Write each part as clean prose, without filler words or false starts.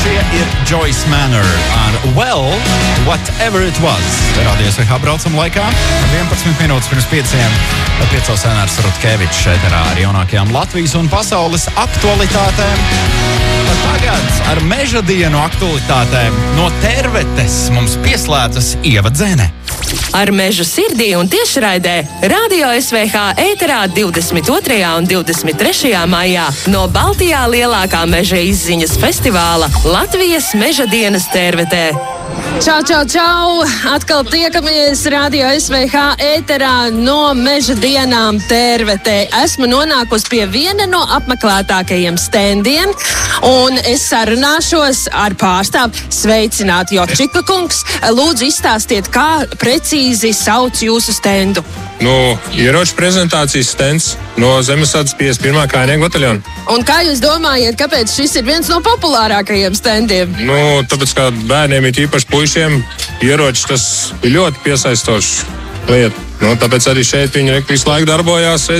Šie ir Joyce Manor ar Well, Whatever It Was. Radio SVH braucam laikā 11 minūtes pirms 5. Piecos Enārs Rutkevičs šeit ar jaunākajām Latvijas un pasaules aktualitātēm. Tagad ar meža dienu aktualitātēm no Tervetes mums pieslēdzas Ieva Dzene. Ar mežu sirdī un tiešraidē Radio SVH ēterā 22. un 23. maijā no Baltijā lielākā meža izziņas festivāla Latvijas meža dienas Tervetē. Čau, čau, čau! Atkal tiekamies Radio SVH ēterā no meža dienām Tervetē. Esmu nonākusi pie viena no apmeklētākajiem standiem, un es sarunāšos ar pārstāvu. Sveicināt, Jočika kungs! Lūdzu, izstāstiet, kā precīzi sauc jūsu standu. Ieroču prezentācijas stends no Zemesardzes 51. kājnieku bataljona. Un kā jūs domājat, kāpēc šis ir viens no populārākajiem standiem? Tāpēc, kā bērniem, ir īpaši puišiem, ieroči tas ir ļoti piesaistošs lieta. Tāpēc arī šeit viņi visu laiku darbojās,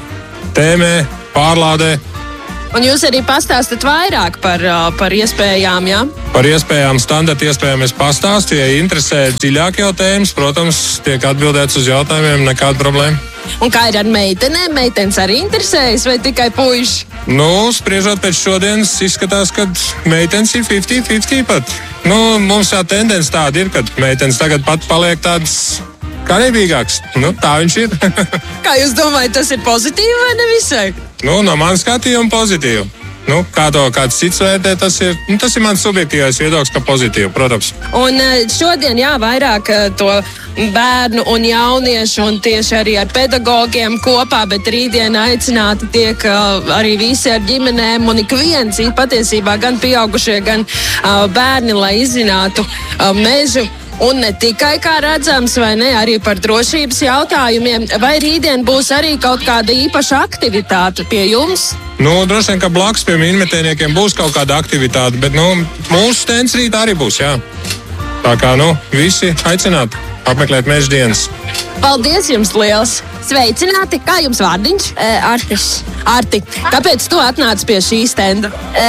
tēmē, pārlādē. Un jūs arī pastāstat vairāk par iespējām, jā? Par iespējām, standarta iespējām es pastāstu. Ja interesē dziļāk jau tēmas, protams, tiek atbildēts uz jautājumiem, nekāda problēma. Un kā ir ar meitenēm? Meitenes arī interesējas vai tikai puiši? Spriežot pēc šodienas, izskatās, ka meitenes ir 50-50 pat. Mums tā tendence tāda ir, ka meitenes tagad pat paliek tādas karībīgāks. Tā viņš ir. Kā jūs domājat, tas ir pozitīvi vai nevisai? No manas skatījuma pozitīvi. Kāds cits vērtē, tas ir mans subjektīvais viedoklis, ka pozitīvi, protams. Un šodien, vairāk to bērnu un jauniešu un tieši arī ar pedagogiem kopā, bet rītdien aicināti tiek arī visi ar ģimenēm un ik viens, patiesībā gan pieaugušie, gan bērni, lai izzinātu mežu. Un ne tikai, kā redzams, vai ne, arī par drošības jautājumiem. Vai rītdien būs arī kaut kāda īpaša aktivitāte pie jums? Droši vien, ka blakus pie minmetējniekiem būs kaut kāda aktivitāte, bet mūsu stends rīt arī būs, jā. Tā kā, visi aicināti apmeklēt meža dienas. Paldies jums liels! Sveicināti! Kā jums vārdiņš? Artis. Arti, kāpēc tu atnāci pie šī stenda?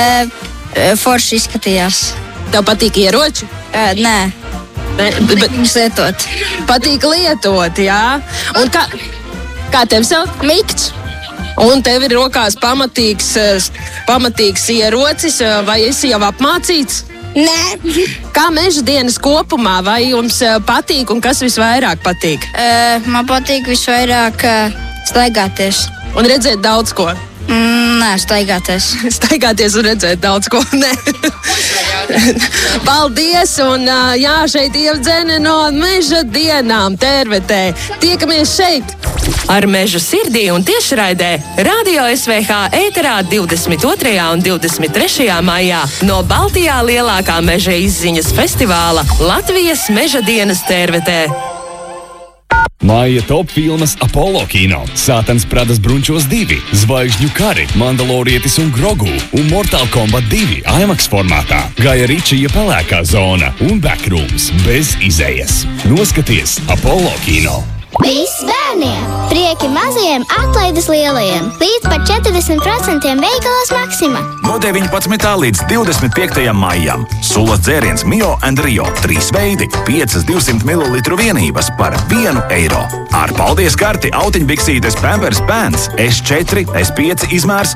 Forši izskatījās. Tev patīk ieroči? Nē. Lietot. Patīk lietot, jā. Un kā tev sauc? Mikts. Un tev ir rokās pamatīgs ierocis, vai esi jau apmācīts? Nē. Kā meža dienas kopumā, vai jums patīk un kas visvairāk patīk? Man patīk visvairāk staigāties. Un redzēt daudz ko? Nē, staigāties. Staigāties un redzēt daudz ko. Nē. Paldies! Un šeit Ieva Dzene no meža dienām Tervetē. Tiekamies šeit! Ar mežu sirdī un tiešraidē Radio SVH ēterā 22. un 23. maijā no Baltijā lielākā meža izziņas festivāla Latvijas meža dienas Tervetē. Maija top filmas Apollo kino, Sātans Pradas brunčos 2, Zvaigžņu kari, Mandalorietis un Grogu un Mortal Kombat 2 IMAX formātā, Gaja Ričija pelēkā zona un Backrooms bez izējas. Noskaties Apollo kino! Viss bērniem! Prieki mazajiem, atlaides lielajiem! Līdz pat 40% veikalos Maxima! No 19. līdz 25. maijam sulas dzēriens Mio and Rio 3 veidi, 5 200 ml vienības par €1. Ar paldies karti autiņbiksītes Pampers Pants S4, S5 izmērs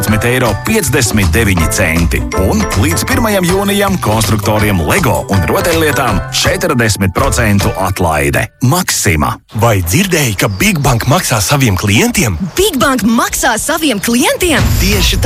€13,59. Un līdz 1. jūnijam konstruktoriem Lego un rotaļlietām 40% atlaide. Maxima! Vai dzirdēji, ka Big Bank maksā saviem klientiem? Big Bank maksā saviem klientiem? Tieši